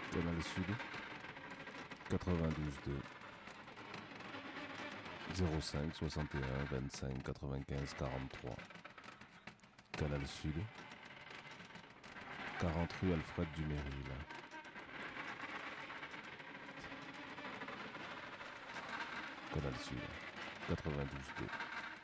Canal Sud, 92.2, 05 61 25 95 43. Canal Sud, 40 rue Alfred Duméril. Canal Sud, 92.2.